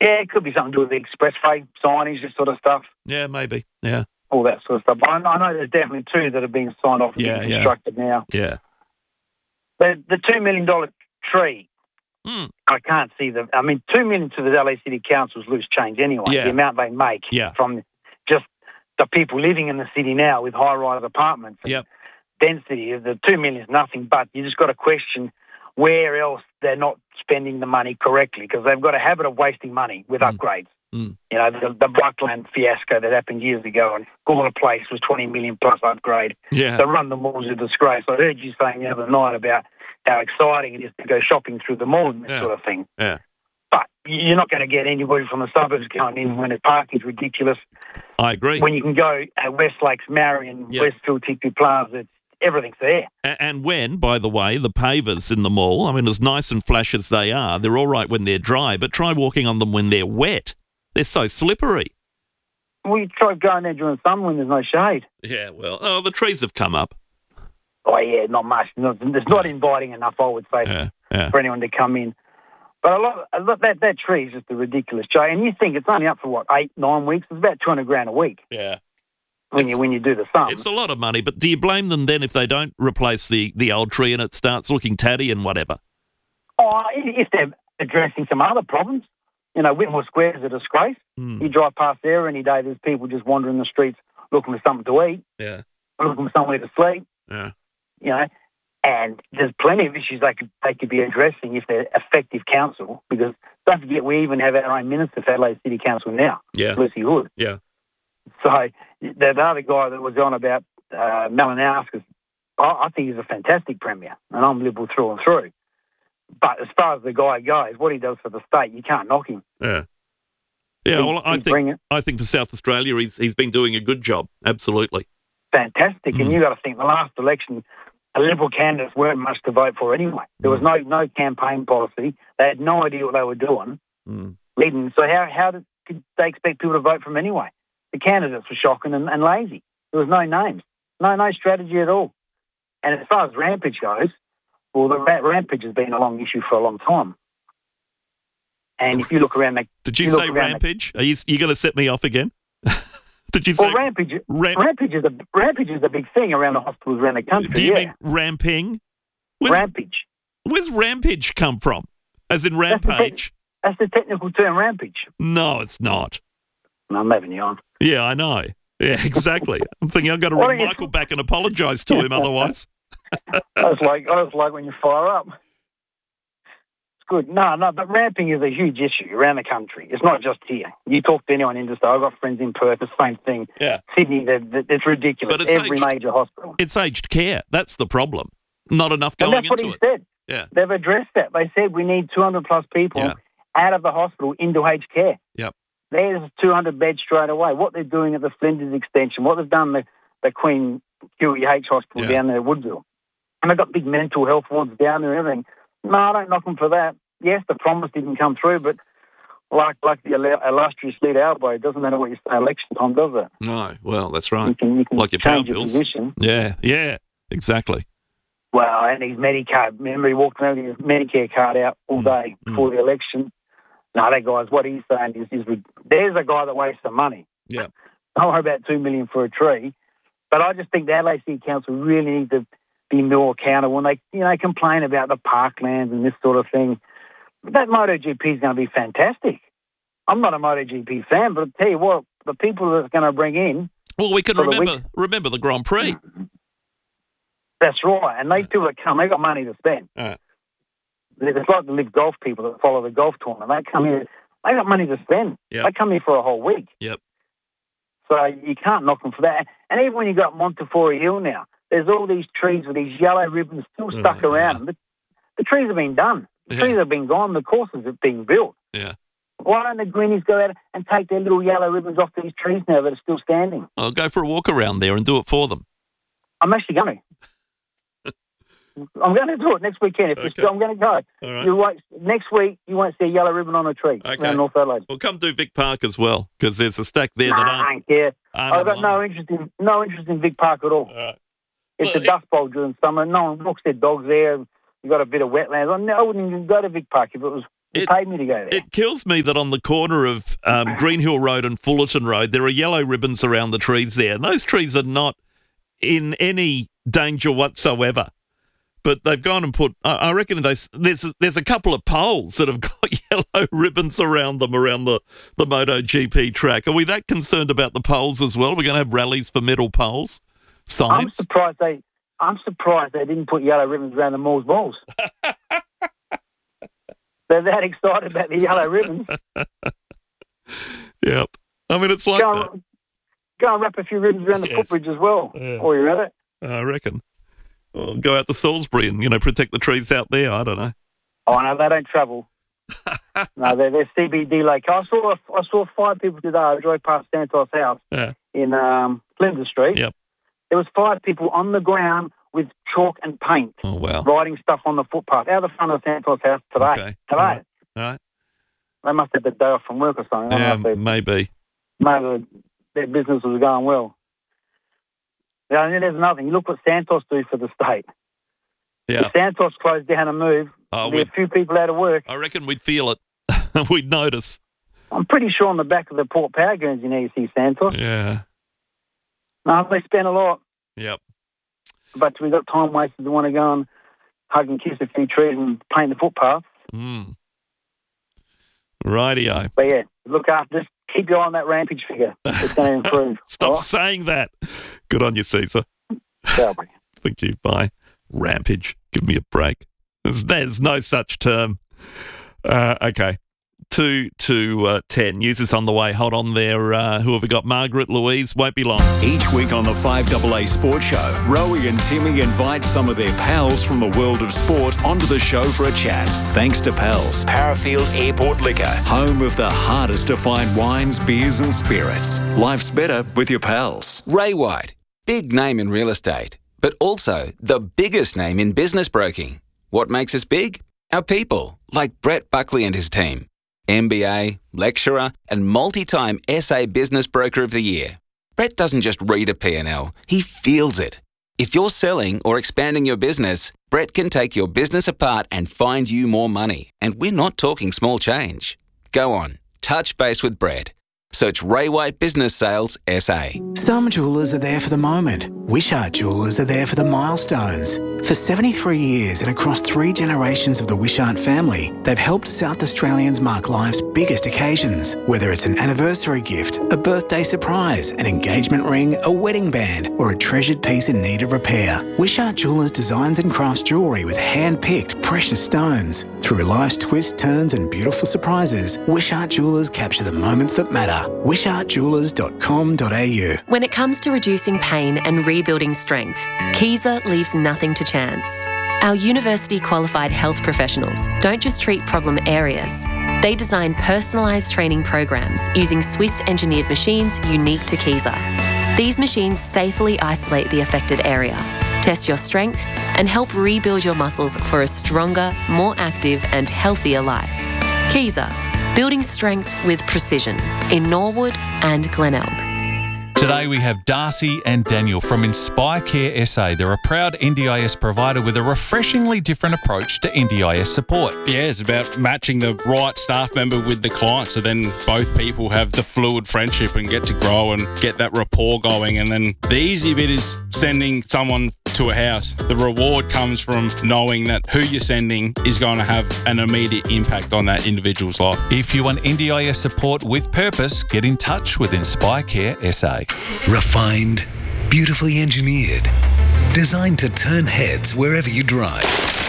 Yeah, it could be something to do with the expressway signage, this sort of stuff. Yeah, maybe. Yeah. All that sort of stuff. I know there's definitely 2 that are being signed off and being constructed now. Yeah. The $2 million tree, Mm. I can't see $2 million to the LA City Council's loose change anyway. Yeah. The amount they make from just the people living in the city now with high-rise apartments and density. The $2 million is nothing, but you just got to question where else they're not spending the money correctly, because they've got a habit of wasting money with upgrades. Mm. You know, the Buckland fiasco that happened years ago, and Gawler Place was $20 million plus upgrade. Yeah. So Run the Mall's a disgrace. I heard you saying the other night about how exciting it is to go shopping through the mall and this sort of thing. Yeah. But you're not going to get anybody from the suburbs going in when the parking's ridiculous. I agree. When you can go at Westlakes, Marion, Westfield, Tickley Plaza, everything's there. And when, by the way, the pavers in the mall, I mean, as nice and flash as they are, they're all right when they're dry, but try walking on them when they're wet. They're so slippery. Well, you try going there during summer when there's no shade. Yeah, well, the trees have come up. Oh, yeah, not much. It's not inviting enough, I would say, for anyone to come in. But that tree is just a ridiculous joke. And you think it's only up for, 8-9 weeks? It's about $200,000 a week. Yeah. When you do the sum. It's a lot of money, but do you blame them then if they don't replace the old tree and it starts looking tatty and whatever? Oh, if they're addressing some other problems. You know, Whitmore Square is a disgrace. You drive past there any day, there's people just wandering the streets looking for something to eat. Yeah. Looking for somewhere to sleep. Yeah. You know, and there's plenty of issues they could be addressing if they're effective council, because don't forget we even have our own minister for Adelaide City Council now, Lucy Hood. Yeah. So the other guy that was on about Malinauskas, I think he's a fantastic premier, and I'm Liberal through and through. But as far as the guy goes, what he does for the state, you can't knock him. Yeah. Yeah, well, I think for South Australia, he's been doing a good job. Absolutely. Fantastic. And you got to think the last election, the Liberal candidates weren't much to vote for anyway. There was no campaign policy. They had no idea what they were doing. So how did they expect people to vote for them anyway? The candidates were shocking and lazy. There was no names, no strategy at all. And as far as Rampage goes, well, the Rampage has been a long issue for a long time. And if you look around Did you say Rampage? Are you going to set me off again? Did you say... Well, Rampage is a big thing around the hospitals around the country. Do you mean ramping? Rampage. Where's rampage come from? As in rampage? That's the technical term, rampage. No, it's not. No, I'm having you on. Yeah, I know. Yeah, exactly. I'm thinking I've got to ring Michael back and apologise to him otherwise. I was like when you fire up. It's good. No, but ramping is a huge issue around the country. It's not just here. You talk to anyone in I've got friends in Perth, the same thing. Yeah. Sydney, it's ridiculous. But Every major hospital. It's aged care. That's the problem. Not enough going into it. And that's what he said. Yeah. They've addressed that. They said we need 200 plus people out of the hospital into aged care. Yep. There's 200 beds straight away. What they're doing at the Flinders extension, what they've done at the Queen QEH hospital down there at Woodville. And they've got big mental health wards down there and everything. No, I don't knock them for that. Yes, the promise didn't come through, but like the illustrious leader Albo, it doesn't matter what you say election time, does it? No, well, that's right. You can like your change power your bills. position. Yeah, exactly. Well, and his Medicare, remember he walked around with his Medicare card out all day before the election. No, that guy's, what he's saying is there's a guy that wastes some money. Yeah. Don't worry about $2 million for a tree. But I just think the Adelaide City Council really need to be more accountable when they complain about the parklands and this sort of thing. That MotoGP is going to be fantastic. I'm not a MotoGP fan, but I'll tell you what, the people that it's going to bring in... Well, we can remember the Grand Prix. That's right. And these people that come, they've got money to spend. It's like the Live Golf people that follow the golf tournament. They come here, they got money to spend. Yep. They come here for a whole week. Yep. So you can't knock them for that. And even when you got Montefiore Hill now, there's all these trees with these yellow ribbons still stuck around them. The trees have been done. The trees have been gone. The courses have been built. Yeah. Why don't the greenies go out and take their little yellow ribbons off these trees now that are still standing? I'll go for a walk around there and do it for them. I'm actually going to. I'm going to do it next weekend. I'm going to go. All right. Next week, you won't see a yellow ribbon on a tree around North Adelaide. Well, come do Vic Park as well, because there's a stack there I don't care. I've got no interest in Vic Park at all. It's a dust bowl during summer. No one looks their dogs there. You've got a bit of wetlands. I wouldn't even go to Vic Park if it was He paid me to go there. It kills me that on the corner of Greenhill Road and Fullerton Road, there are yellow ribbons around the trees there. And those trees are not in any danger whatsoever. But they've gone and put, I reckon there's a couple of poles that have got yellow ribbons around them around the MotoGP track. Are we that concerned about the poles as well? We're going to have rallies for metal poles? Signs? I'm surprised they didn't put yellow ribbons around the Moors balls. They're that excited about the yellow ribbons. Yep. I mean, it's like go and wrap a few ribbons around the footbridge as well, while you're at it. I reckon. Well, go out to Salisbury and, protect the trees out there. I don't know. Oh, no, they don't travel. No, they're CBD like. I saw 5 people today. I drove past Santos House in Flinders Street. Yep. There was 5 people on the ground with chalk and paint. Oh, wow. Writing stuff on the footpath out the front of Santos House today. Okay. Today. All right. They must have the day off from work or something. Yeah, maybe. Maybe their business was going well. Yeah, and there's nothing. You look what Santos do for the state. Yeah. If Santos closed down and moved, there'd be a few people out of work. I reckon we'd feel it. We'd notice. I'm pretty sure on the back of the Port Power Guernsey you see Santos. Yeah. No, they spend a lot. Yep. But we've got time wasters who want to go and hug and kiss a few trees and paint the footpath. Rightio. But yeah, look after this. Keep your eye on that Rampage figure. It's going to improve. Stop saying that. Good on you, Caesar. Thank you. Bye. Rampage. Give me a break. There's no such term. Okay. 2 to 10. News is on the way. Hold on there. Who have we got? Margaret, Louise. Won't be long. Each week on the 5AA Sports Show, Rowie and Timmy invite some of their pals from the world of sport onto the show for a chat. Thanks to Pals, Parafield Airport Liquor, home of the hardest to find wines, beers and spirits. Life's better with your pals. Ray White, big name in real estate, but also the biggest name in business broking. What makes us big? Our people, like Brett Buckley and his team. MBA, lecturer, and multi-time SA Business Broker of the Year. Brett doesn't just read a P&L, he feels it. If you're selling or expanding your business, Brett can take your business apart and find you more money. And we're not talking small change. Go on, touch base with Brett. Search Ray White Business Sales SA. Some jewellers are there for the moment. Wishart Jewellers are there for the milestones. For 73 years and across 3 generations of the Wishart family, they've helped South Australians mark life's biggest occasions. Whether it's an anniversary gift, a birthday surprise, an engagement ring, a wedding band, or a treasured piece in need of repair, Wishart Jewellers designs and crafts jewellery with hand-picked precious stones. Through life's twists, turns and beautiful surprises, Wishart Jewellers capture the moments that matter. wishartjewellers.com.au. When it comes to reducing pain and rebuilding strength, Kieser leaves nothing to chance. Our university-qualified health professionals don't just treat problem areas. They design personalised training programs using Swiss-engineered machines unique to Kieser. These machines safely isolate the affected area, test your strength, and help rebuild your muscles for a stronger, more active and healthier life. Kieser, building strength with precision in Norwood and Glenelg. Today we have Darcy and Daniel from Inspire Care SA. They're a proud NDIS provider with a refreshingly different approach to NDIS support. Yeah, it's about matching the right staff member with the client, so then both people have the fluid friendship and get to grow and get that rapport going. And then the easy bit is sending someone to a house. The reward comes from knowing that who you're sending is going to have an immediate impact on that individual's life. If you want NDIS support with purpose, get in touch with Inspire Care SA. Refined, beautifully engineered, designed to turn heads wherever you drive.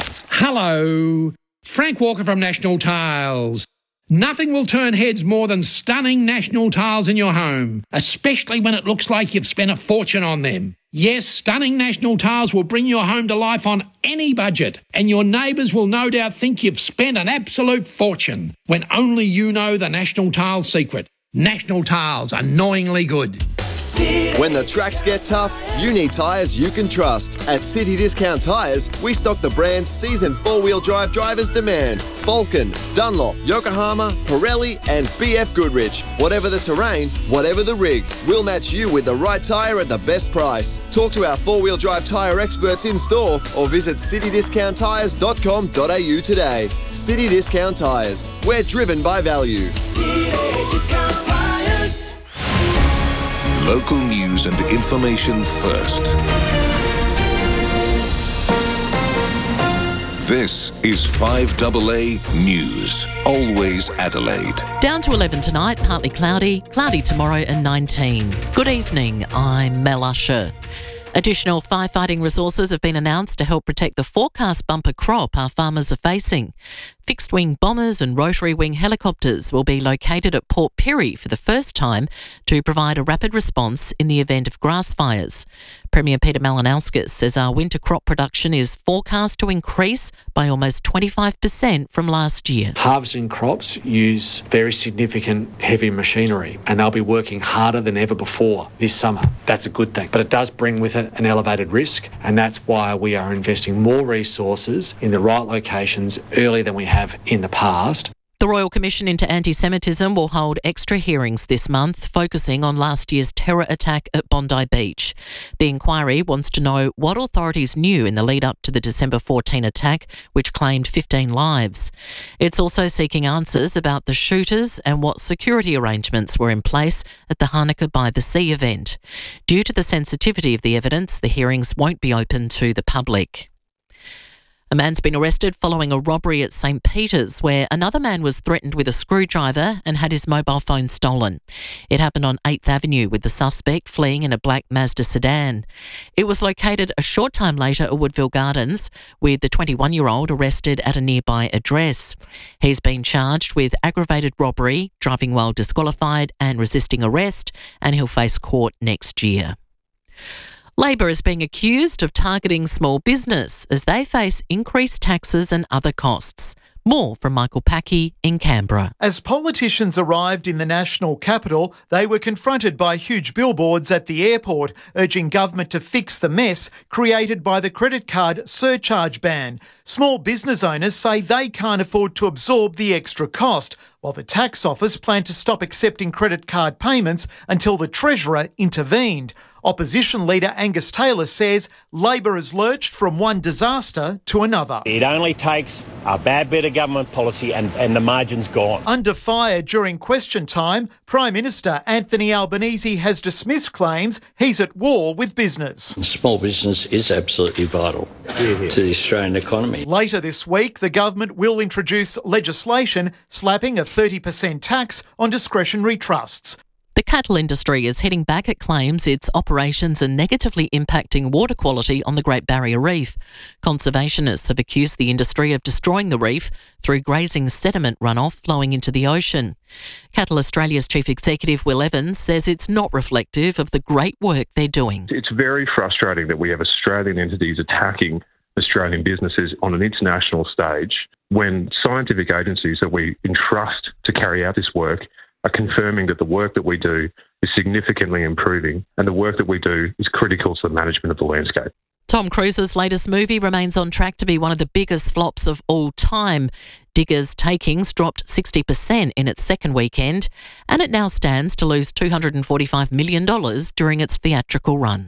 Hello, Frank Walker from National Tiles. Nothing will turn heads more than stunning National Tiles in your home, especially when it looks like you've spent a fortune on them. Yes, stunning National Tiles will bring your home to life on any budget, and your neighbours will no doubt think you've spent an absolute fortune when only you know the National Tiles secret. National Tiles, annoyingly good. When the tracks get tough, you need tyres you can trust. At City Discount Tyres, we stock the brands seasoned four-wheel drive drivers demand. Vulcan, Dunlop, Yokohama, Pirelli and BF Goodrich. Whatever the terrain, whatever the rig, we'll match you with the right tyre at the best price. Talk to our four-wheel drive tyre experts in store or visit citydiscounttyres.com.au today. City Discount Tyres. We're driven by value. City Discount Tyres. Local news and information first. This is 5AA News. Always Adelaide. Down to 11 tonight, partly cloudy tomorrow and 19. Good evening, I'm Mel Usher. Additional firefighting resources have been announced to help protect the forecast bumper crop our farmers are facing. Fixed-wing bombers and rotary-wing helicopters will be located at Port Pirie for the first time to provide a rapid response in the event of grass fires. Premier Peter Malinauskas says our winter crop production is forecast to increase by almost 25% from last year. Harvesting crops use very significant heavy machinery and they'll be working harder than ever before this summer. That's a good thing. But it does bring with it an elevated risk, and that's why we are investing more resources in the right locations earlier than we have in the past. The Royal Commission into Anti-Semitism will hold extra hearings this month, focusing on last year's terror attack at Bondi Beach. The inquiry wants to know what authorities knew in the lead up to the December 14 attack, which claimed 15 lives. It's also seeking answers about the shooters and what security arrangements were in place at the Hanukkah by the Sea event. Due to the sensitivity of the evidence, the hearings won't be open to the public. A man's been arrested following a robbery at St Peter's, where another man was threatened with a screwdriver and had his mobile phone stolen. It happened on 8th Avenue, with the suspect fleeing in a black Mazda sedan. It was located a short time later at Woodville Gardens, with the 21-year-old arrested at a nearby address. He's been charged with aggravated robbery, driving while disqualified and resisting arrest, and he'll face court next year. Labor is being accused of targeting small business as they face increased taxes and other costs. More from Michael Packey in Canberra. As politicians arrived in the national capital, they were confronted by huge billboards at the airport urging government to fix the mess created by the credit card surcharge ban. Small business owners say they can't afford to absorb the extra cost, while the tax office planned to stop accepting credit card payments until the Treasurer intervened. Opposition leader Angus Taylor says Labor has lurched from one disaster to another. It only takes a bad bit of government policy and the margin's gone. Under fire during question time, Prime Minister Anthony Albanese has dismissed claims he's at war with business. Small business is absolutely vital to the Australian economy. Later this week, the government will introduce legislation slapping a 30% tax on discretionary trusts. The cattle industry is hitting back at claims its operations are negatively impacting water quality on the Great Barrier Reef. Conservationists have accused the industry of destroying the reef through grazing sediment runoff flowing into the ocean. Cattle Australia's Chief Executive Will Evans says it's not reflective of the great work they're doing. It's very frustrating that we have Australian entities attacking Australian businesses on an international stage when scientific agencies that we entrust to carry out this work are confirming that the work that we do is significantly improving and the work that we do is critical to the management of the landscape. Tom Cruise's latest movie remains on track to be one of the biggest flops of all time. Diggers' takings dropped 60% in its second weekend, and it now stands to lose $245 million during its theatrical run.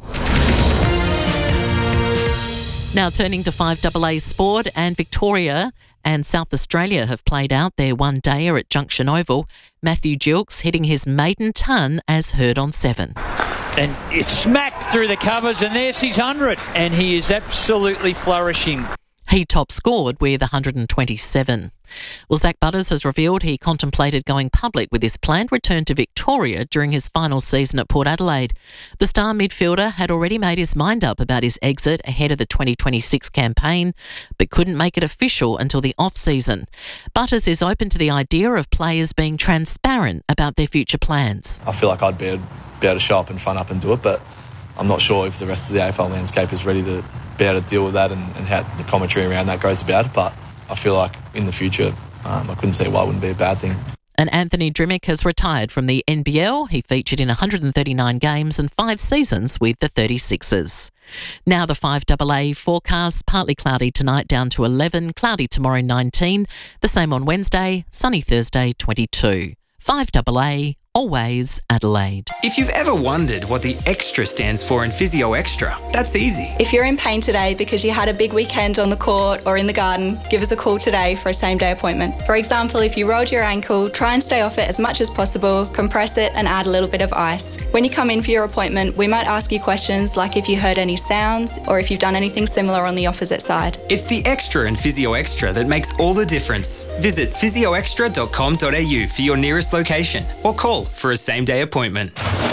Now turning to 5AA Sport, and Victoria and South Australia have played out their one-dayer at Junction Oval. Matthew Gilkes hitting his maiden ton as heard on 7. And it's smacked through the covers, and there's his 100, and he is absolutely flourishing. He top scored with 127. Well, Zach Butters has revealed he contemplated going public with his planned return to Victoria during his final season at Port Adelaide. The star midfielder had already made his mind up about his exit ahead of the 2026 campaign, but couldn't make it official until the off-season. Butters is open to the idea of players being transparent about their future plans. I feel like I'd be able to show up and front up and do it, but I'm not sure if the rest of the AFL landscape is ready to be able to deal with that and how the commentary around that goes about. But I feel like in the future, I couldn't see why it wouldn't be a bad thing. And Anthony Drimmick has retired from the NBL. He featured in 139 games and 5 seasons with the 36ers. Now the 5AA forecast, partly cloudy tonight down to 11, cloudy tomorrow 19, the same on Wednesday, sunny Thursday 22. 5AA, always Adelaide. If you've ever wondered what the extra stands for in Physio Extra, that's easy. If you're in pain today because you had a big weekend on the court or in the garden, give us a call today for a same-day appointment. For example, if you rolled your ankle, try and stay off it as much as possible, compress it and add a little bit of ice. When you come in for your appointment, we might ask you questions like if you heard any sounds or if you've done anything similar on the opposite side. It's the extra in Physio Extra that makes all the difference. Visit physioextra.com.au for your nearest location or call for a same-day appointment.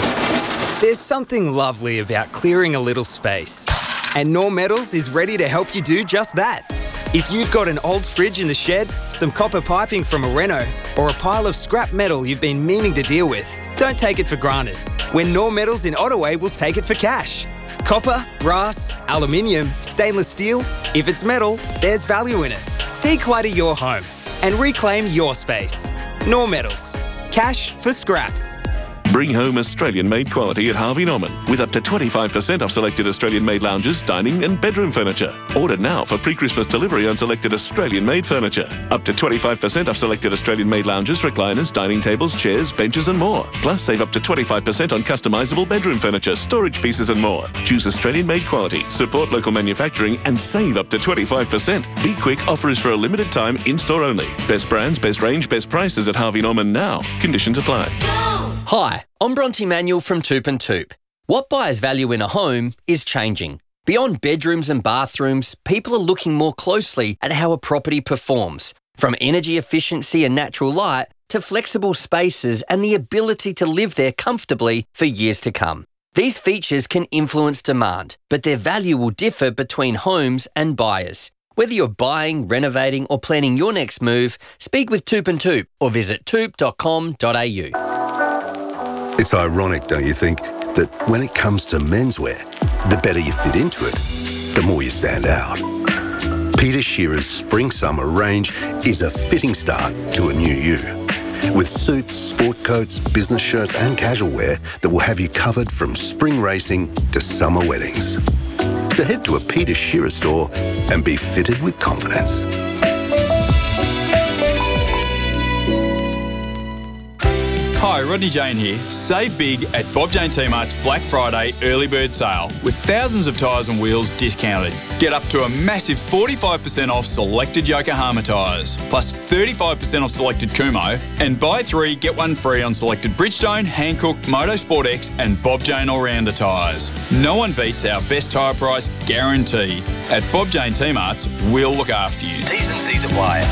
There's something lovely about clearing a little space, and Knorr Metals is ready to help you do just that. If you've got an old fridge in the shed, some copper piping from a reno, or a pile of scrap metal you've been meaning to deal with, don't take it for granted. When Knorr Metals in Ottaway will take it for cash. Copper, brass, aluminium, stainless steel, if it's metal, there's value in it. Declutter your home and reclaim your space. Knorr Metals. Cash for scrap. Bring home Australian-made quality at Harvey Norman with up to 25% off selected Australian-made lounges, dining and bedroom furniture. Order now for pre-Christmas delivery on selected Australian-made furniture. Up to 25% off selected Australian-made lounges, recliners, dining tables, chairs, benches and more. Plus save up to 25% on customisable bedroom furniture, storage pieces and more. Choose Australian-made quality, support local manufacturing and save up to 25%. Be quick, offer is for a limited time, in-store only. Best brands, best range, best prices at Harvey Norman now. Conditions apply. Hi, I'm Bronte Manuel from Toop and Toop. What buyers value in a home is changing. Beyond bedrooms and bathrooms, people are looking more closely at how a property performs, from energy efficiency and natural light to flexible spaces and the ability to live there comfortably for years to come. These features can influence demand, but their value will differ between homes and buyers. Whether you're buying, renovating or planning your next move, speak with Toop and Toop or visit toop.com.au. It's ironic, don't you think, that when it comes to menswear, the better you fit into it, the more you stand out. Peter Shearer's Spring-Summer range is a fitting start to a new you. With suits, sport coats, business shirts and casual wear that will have you covered from spring racing to summer weddings. So head to a Peter Shearer store and be fitted with confidence. Hi, Rodney Jane here. Save big at Bob Jane T-Mart's Black Friday early bird sale with thousands of tyres and wheels discounted. Get up to a massive 45% off selected Yokohama tyres, plus 35% off selected Kumho, and buy 3, get 1 free on selected Bridgestone, Hankook, Motorsport X and Bob Jane All-Rounder tyres. No one beats our best tyre price guarantee. At Bob Jane T-Mart's, we'll look after you. T's and C's apply.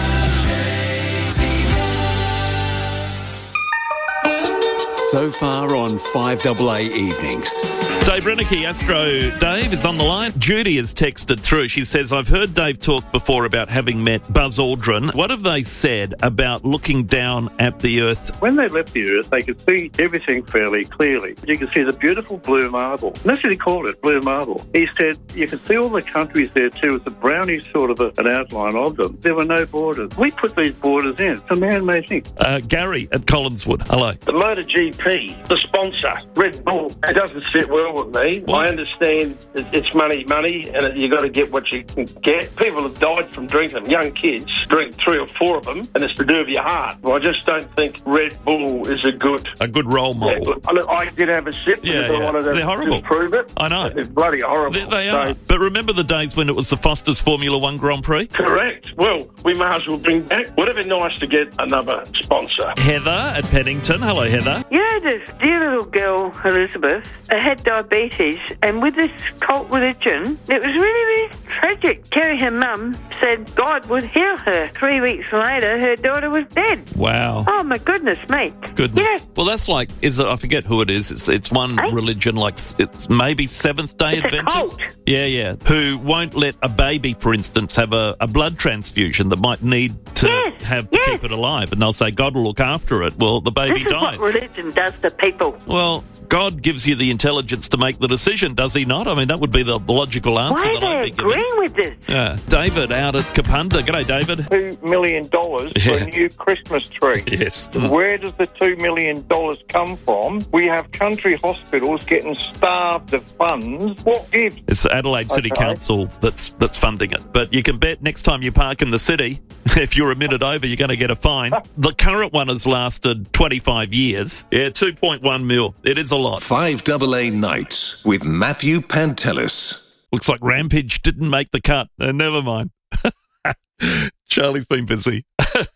So far on 5AA Evenings. Dave Reneke, Astro Dave, is on the line. Judy has texted through. She says, I've heard Dave talk before about having met Buzz Aldrin. What have they said about looking down at the Earth? When they left the Earth, they could see everything fairly clearly. You can see the beautiful blue marble. And that's what he called it, blue marble. He said you can see all the countries there too. It's a brownish sort of an outline of them. There were no borders. We put these borders in. It's a man-made thing. Gary at Collinswood. Hello. The MotoGP, the sponsor, Red Bull, it doesn't sit well with me. What? I understand it's money, and you got to get what you can get. People have died from drinking them. Young kids drink 3 or 4 of them, and it's to do with your heart. Well, I just don't think Red Bull is a good role model. I did have a sip because I wanted to They're horrible. disprove it. I know. It's bloody horrible. They are. But remember the days when it was the Foster's Formula One Grand Prix? Correct. Well, we may as well bring back. Would it be nice to get another sponsor? Heather at Pennington. Hello, Heather. You know, this dear little girl, Elizabeth, had diabetes, and with this cult religion, it was really, really tragic. Kerry, her mum, said God would heal her. 3 weeks later, her daughter was dead. Wow. Oh, my goodness me. Goodness. Yeah. Well, that's like, I forget who it is. It's one religion, like it's maybe Seventh-day Adventists. A cult. Yeah. Who won't let a baby, for instance, have a blood transfusion that might need to keep it alive. And they'll say, God will look after it. Well, the baby dies. This is what religion does to people. Well, God gives you the intelligence to make the decision, does he not? I mean, that would be the logical answer Why that I'd are be they giving. agreeing with this? Yeah. David out at Kapunda. G'day, David. $2 million for a new Christmas tree. Yes. Where does the $2 million come from? We have country hospitals getting starved of funds. What gives? It's Adelaide City Council that's funding it. But you can bet next time you park in the city, if you're a minute over, you're going to get a fine. The current one has lasted 25 years. Yeah, 2.1 mil. It is a lot. 5AA Nights with Matthew Pantelis. Looks like Rampage didn't make the cut. Never mind. Charlie's been busy.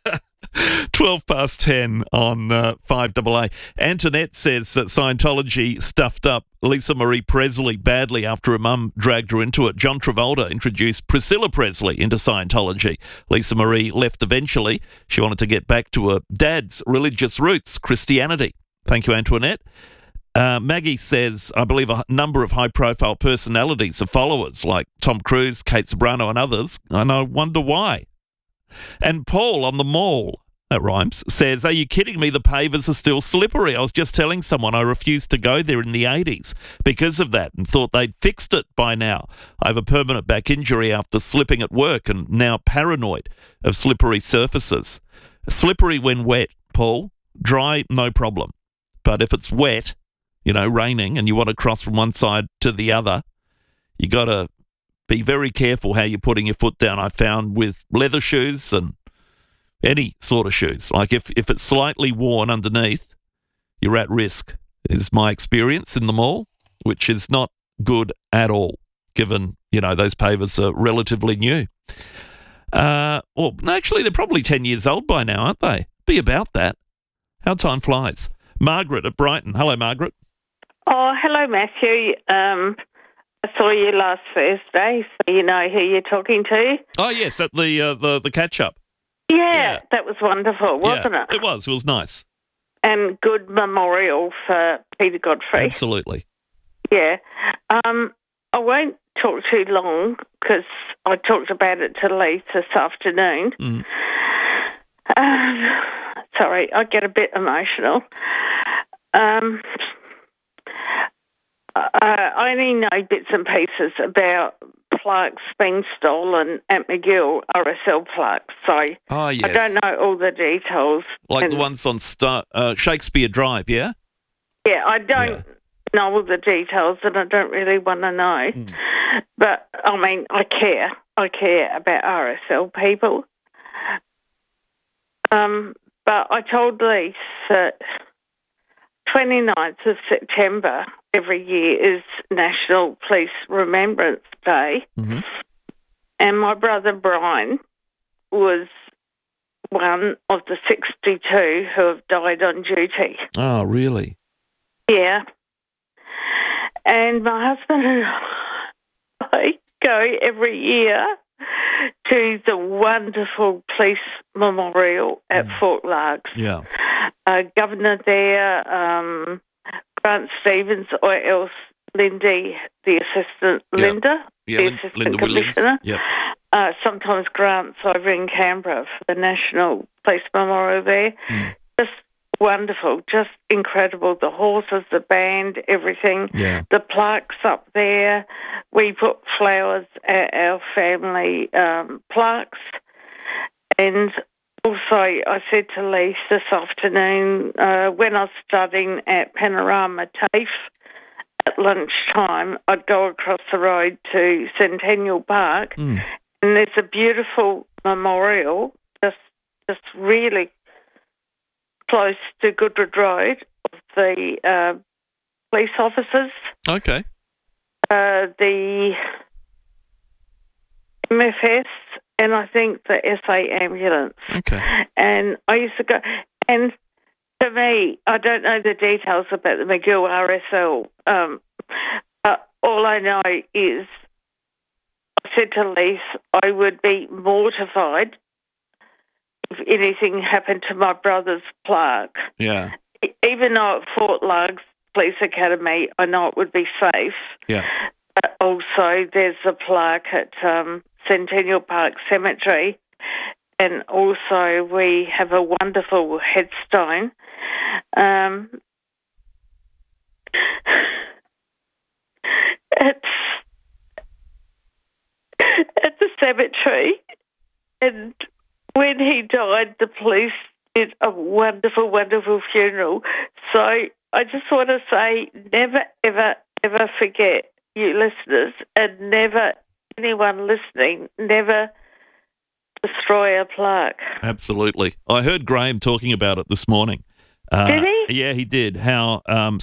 10 on 5AA. Antoinette says that Scientology stuffed up Lisa Marie Presley badly after her mum dragged her into it. John Travolta introduced Priscilla Presley into Scientology. Lisa Marie left eventually. She wanted to get back to her dad's religious roots, Christianity. Thank you, Antoinette. Maggie says, I believe a number of high-profile personalities are followers, like Tom Cruise, Kate Ceberano and others, and I wonder why. And Paul on the Mall, that rhymes, says, are you kidding me? The pavers are still slippery. I was just telling someone I refused to go there in the 80s because of that and thought they'd fixed it by now. I have a permanent back injury after slipping at work and now paranoid of slippery surfaces. Slippery when wet, Paul. Dry, no problem. But if it's wet, raining, and you want to cross from one side to the other, you got to be very careful how you're putting your foot down. I found with leather shoes and any sort of shoes, like if it's slightly worn underneath, you're at risk, is my experience in the mall, which is not good at all, given, those pavers are relatively new. Actually, they're probably 10 years old by now, aren't they? Be about that. How time flies. Margaret at Brighton. Hello, Margaret. Oh, hello, Matthew. I saw you last Thursday, so you know who you're talking to. Oh, yes, at the catch-up. Yeah, that was wonderful, wasn't it? It was nice. And good memorial for Peter Godfrey. Absolutely. Yeah. I won't talk too long because I talked about it to Lee this afternoon. Sorry, I get a bit emotional. I only know bits and pieces about plaques being stolen at McGill, RSL plaques, so yes. I don't know all the details. Like the ones on Shakespeare Drive, yeah? Yeah, I don't know all the details and I don't really want to know. But, I care. I care about RSL people. But I told Lise that 29th of September every year is National Police Remembrance Day. Mm-hmm. And my brother Brian was one of the 62 who have died on duty. Oh, really? Yeah. And my husband and I go every year to the wonderful police memorial at Fort Largs. Yeah. Governor there, Grant Stevens, or else Lindy, the assistant, Linda, the assistant Linda commissioner. Williams. Sometimes Grant's over in Canberra for the National Police Memorial there. Just wonderful, just incredible. The horses, the band, everything. Yeah. The plaques up there. We put flowers at our family plaques. And also, I said to Lise this afternoon, when I was studying at Panorama TAFE at lunchtime, I'd go across the road to Centennial Park, and there's a beautiful memorial just really close to Goodwood Road of the police officers. Okay. The MFS, and I think the SA ambulance. Okay. And I used to go, and to me, I don't know the details about the McGill RSL, but all I know is I said to Lise I would be mortified if anything happened to my brother's plaque. Yeah. Even though at Fort Largs Police Academy, I know it would be safe. Yeah. But also there's a plaque at Centennial Park Cemetery, and also we have a wonderful headstone. at the cemetery, and when he died, the police did a wonderful, wonderful funeral. So I just want to say, never, ever, ever forget, you listeners, and never, anyone listening, never destroy a plaque. Absolutely. I heard Graham talking about it this morning. Did he? Yeah, he did. How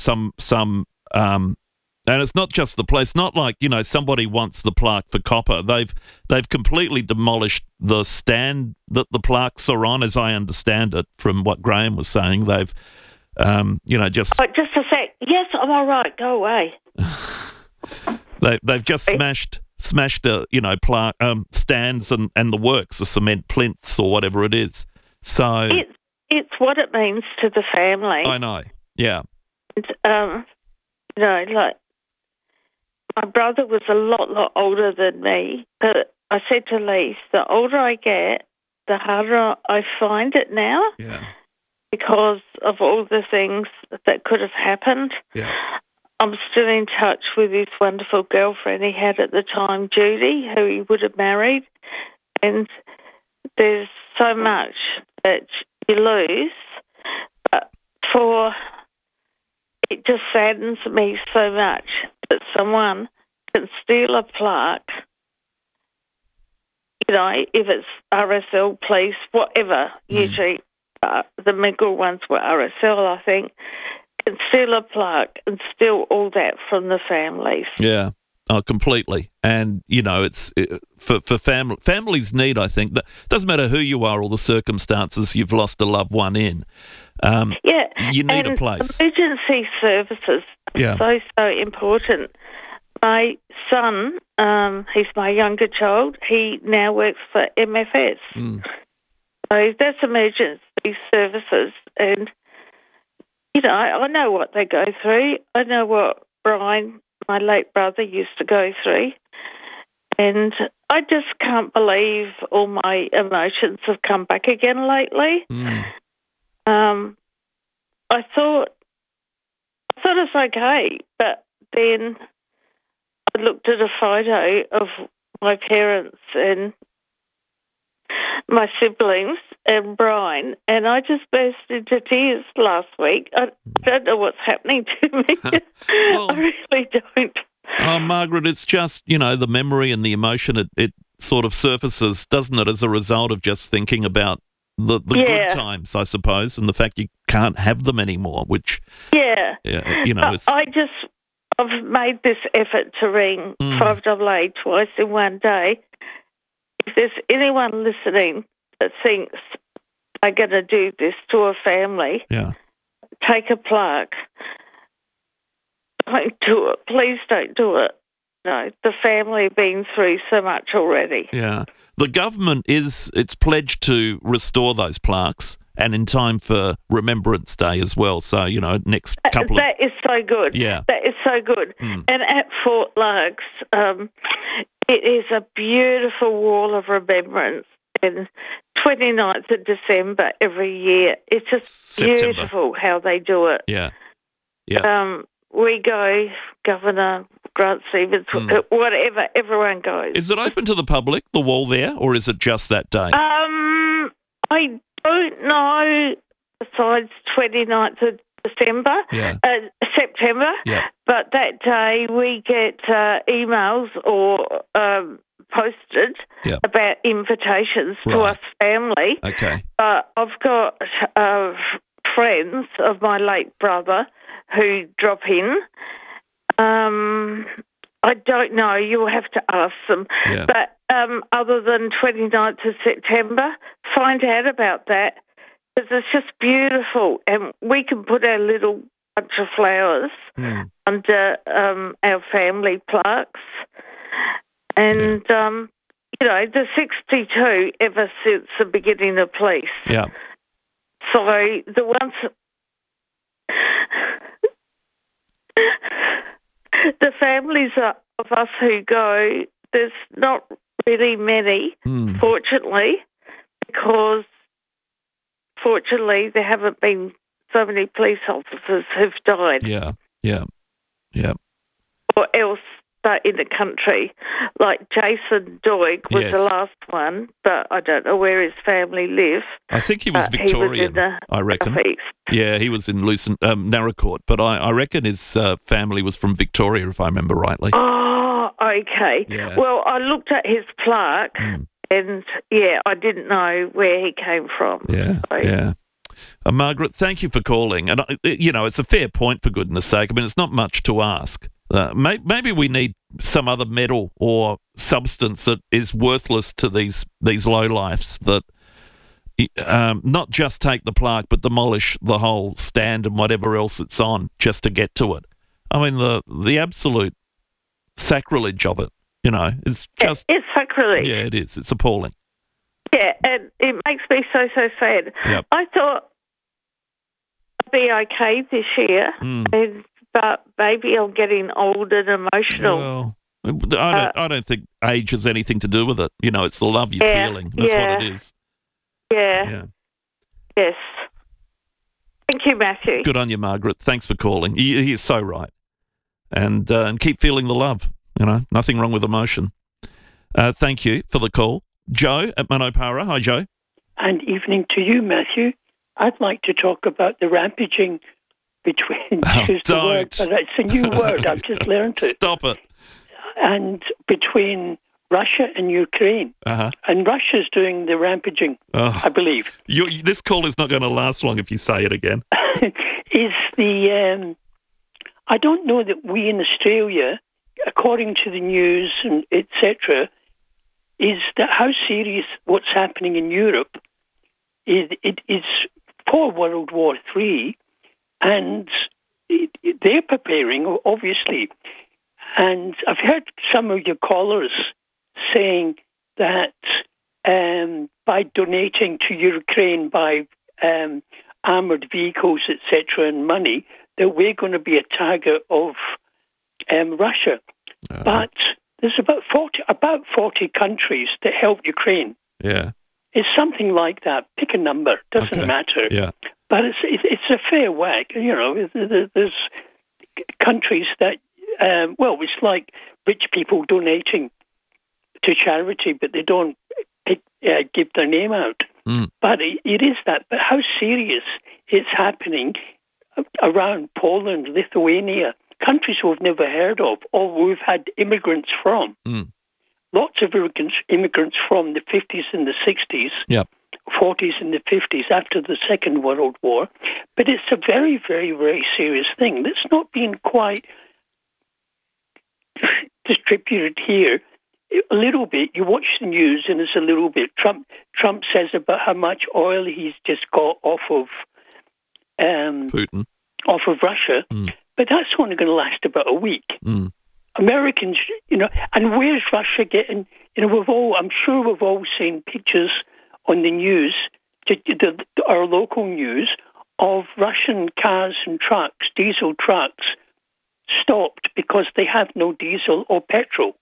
and it's not just the place. Not like, somebody wants the plaque for copper. They've completely demolished the stand that the plaques are on, as I understand it, from what Graham was saying. They've, just... Oh, just a sec. Yes, I'm all right. Go away. They've just smashed plaque stands and the works, the cement plinths or whatever it is. So it's what it means to the family. I know. Yeah. And, like my brother was a lot older than me. But I said to Lise, the older I get, the harder I find it now. Yeah. Because of all the things that could have happened. Yeah. I'm still in touch with his wonderful girlfriend he had at the time, Judy, who he would have married. And there's so much that you lose. But it just saddens me so much that someone can steal a plaque, if it's RSL, police, whatever, usually the Miggle ones were RSL, I think, can steal a plaque and steal all that from the families. Yeah, completely. And, it's for families need, I think, that doesn't matter who you are or the circumstances you've lost a loved one in. You need a place. Emergency services are so important. My son, he's my younger child, he now works for MFS. So that's emergency services. And, I know what they go through. I know what Brian, my late brother, used to go through. And I just can't believe all my emotions have come back again lately. I thought it's okay, but then I looked at a photo of my parents and my siblings and Brian, and I just burst into tears last week. I don't know what's happening to me. I really don't. Oh, Margaret, it's just, the memory and the emotion, it sort of surfaces, doesn't it, as a result of just thinking about the good times, I suppose, and the fact you can't have them anymore, which... I've made this effort to ring 5AA twice in one day. If there's anyone listening that thinks they're going to do this to a family, take a plaque. Don't do it. Please don't do it. No, the family have been through so much already. Yeah. The government it's pledged to restore those plaques and in time for Remembrance Day as well. So, next couple That is so good. Yeah. That is so good. And at Fort Largs, it is a beautiful wall of remembrance. And 29th of December every year. It's just beautiful how they do it. Yeah. Yeah. We go, Governor Grant Stevens, whatever, everyone goes. Is it open to the public, the wall there, or is it just that day? I don't know, besides 29th of September, but that day we get emails or posted about invitations to us family. Okay. I've got friends of my late brother who drop in. I don't know. You'll have to ask them. Yeah. But other than 29th of September, find out about that because it's just beautiful. And we can put our little bunch of flowers under our family plaques. And, the 62 ever since the beginning of police. Yeah. So the ones... the families of us who go, there's not really many, fortunately, because fortunately there haven't been so many police officers who've died. Yeah. Or else in the country, like Jason Doig was the last one, but I don't know where his family live. I think he was Victorian, I reckon. Yeah, he was in Narracourt, but I reckon his family was from Victoria, if I remember rightly. Oh, okay. Yeah. Well, I looked at his plaque, and, I didn't know where he came from. Yeah, yeah. Margaret, thank you for calling. And, it's a fair point, for goodness sake. I mean, it's not much to ask. Maybe we need some other metal or substance that is worthless to these lowlifes that not just take the plaque but demolish the whole stand and whatever else it's on just to get to it. I mean, the absolute sacrilege of it, it's just... It's sacrilege. Yeah, it is. It's appalling. Yeah, and it makes me so sad. Yep. I thought I'd be okay this year, but maybe I'm getting old and emotional. Well, I don't think age has anything to do with it. It's the love you're feeling. That's what it is. Yeah. Yes. Thank you, Matthew. Good on you, Margaret. Thanks for calling. You're so right. And keep feeling the love. Nothing wrong with emotion. Thank you for the call. Joe at Manopara. Hi, Joe. And evening to you, Matthew. I'd like to talk about the rampaging between... Don't. But it's a new word. I've just learned it. Stop it. And between Russia and Ukraine. Uh-huh. And Russia's doing the rampaging, I believe. This call is not going to last long if you say it again. Is the... I don't know that we in Australia, according to the news and etc., is that how serious what's happening in Europe it is for World War III, and they're preparing, obviously. And I've heard some of your callers saying that by donating to Ukraine by armoured vehicles, etc., and money, that we're going to be a target of Russia. But there's about 40 countries that help Ukraine. Yeah. It's something like that. Pick a number. Doesn't matter. Yeah. But it's a fair whack. There's countries that, it's like rich people donating to charity, but they don't give their name out. But it is that. But how serious it's happening around Poland, Lithuania, countries we've never heard of, or we've had immigrants from. Lots of immigrants from the 50s and the 60s, 40s and the 50s after the Second World War. But it's a very, very, very serious thing that's not been quite distributed here. A little bit. You watch the news and it's a little bit. Trump says about how much oil he's just got off of Putin, off of Russia. But that's only going to last about a week. Americans, and where's Russia getting? I'm sure we've all seen pictures on the news, our local news, of Russian cars and trucks, diesel trucks, stopped because they have no diesel or petrol.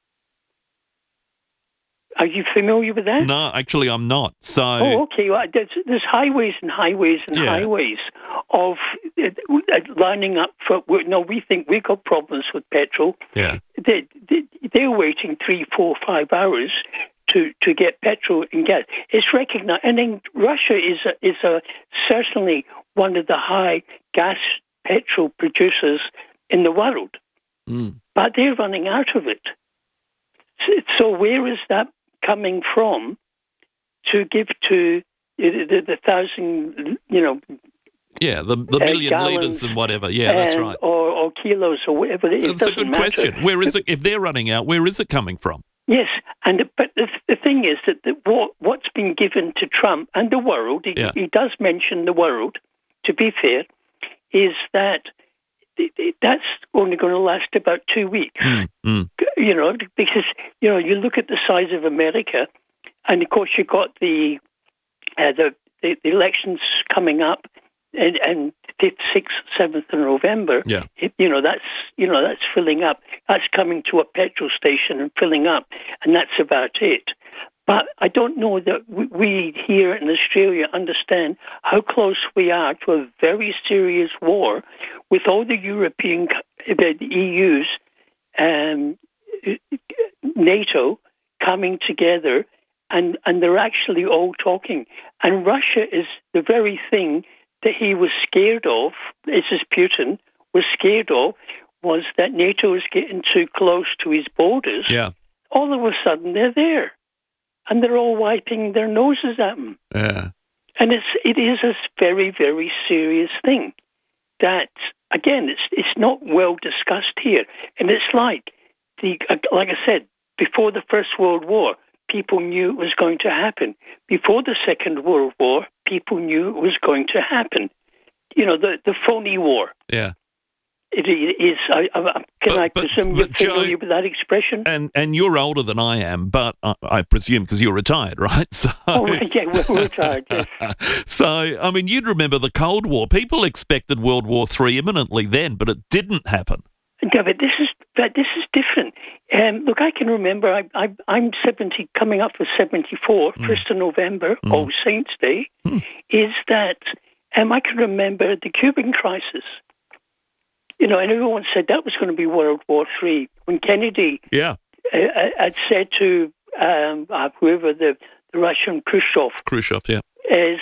Are you familiar with that? No, actually, I'm not. So, okay. Well, there's highways and highways and highways of lining up for. No, we think we've got problems with petrol. Yeah, they're waiting 3, 4, 5 hours to get petrol and gas. It's recognised, and then Russia is certainly one of the high gas petrol producers in the world, but they're running out of it. So where is that coming from to give to the thousand, Yeah, the million gallons, litres and whatever. Yeah, that's right. Or kilos or whatever. That's a good question. Where is it? If they're running out, where is it coming from? Yes, but the thing is that what's been given to Trump and the world, he does mention the world, to be fair, is that that's only going to last about 2 weeks. Because, you look at the size of America, and of course you've got the elections coming up, and 5th, 6th, 7th of November. Yeah. That's filling up. That's coming to a petrol station and filling up, and that's about it. But I don't know that we here in Australia understand how close we are to a very serious war with all the European, the EU's NATO coming together, and they're actually all talking. And Russia is the very thing that he was scared of, this is Putin, was scared of, was that NATO is getting too close to his borders. Yeah. All of a sudden, they're there. And they're all wiping their noses at him. Yeah. And it is a very, very serious thing that, again, it's not well discussed here. And it's like I said, before the First World War, people knew it was going to happen. Before the Second World War, people knew it was going to happen. You know, the phony war. Yeah. It is. I presume you're familiar with that expression? And you're older than I am, but I presume because you're retired, right? So, yeah, we're retired, yes. So, I mean, you'd remember the Cold War. People expected World War III imminently then, but it didn't happen. Yeah, but this is different. Look, I can remember, I'm 70, coming up for 74, 1st of November, All Saints' Day, is that I can remember the Cuban crisis. You know, and everyone said that was going to be World War III. When Kennedy had said to whoever the Russian Khrushchev, is,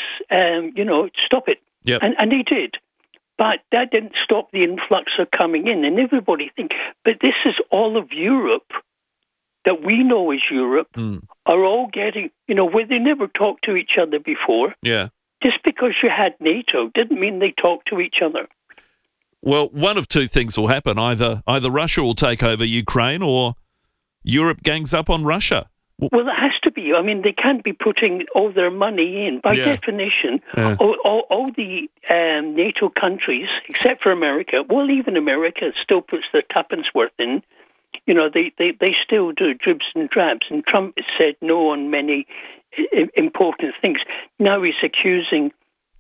stop it. Yep. And he did. But that didn't stop the influx of coming in. And everybody think, but this is all of Europe that we know as Europe are all getting, where they never talked to each other before. Yeah. Just because you had NATO didn't mean they talked to each other. Well, one of two things will happen. Either Russia will take over Ukraine or Europe gangs up on Russia. Well, it has to be. I mean, they can't be putting all their money in. By definition, all the NATO countries, except for America, well, even America still puts their tuppence worth in. You know, they still do dribs and drabs. And Trump has said no on many important things. Now he's accusing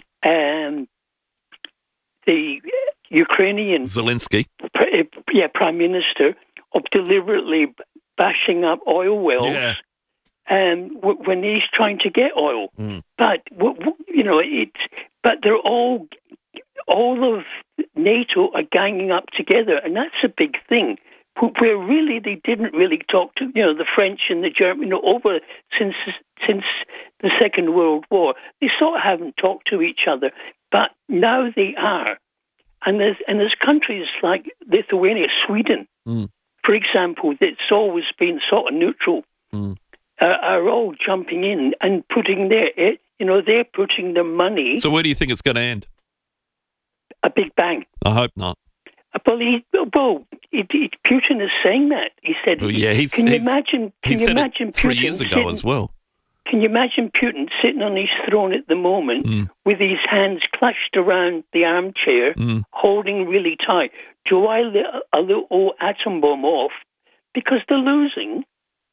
the Ukrainian Zelensky, Prime Minister, of deliberately bashing up oil wells when he's trying to get oil. But but they're all of NATO are ganging up together, and that's a big thing. Where really they didn't really talk to the French and the German over since the Second World War. They sort of haven't talked to each other, but now they are. And there's countries like Lithuania, Sweden, for example, that's always been sort of neutral, are all jumping in and putting they're putting their money. So where do you think it's going to end? A big bang. I hope not. Putin is saying that. He said, Can you imagine Putin 3 years ago as well. Can you imagine Putin sitting on his throne at the moment with his hands clutched around the armchair, holding really tight? Do I let a little atom bomb off? Because they're losing.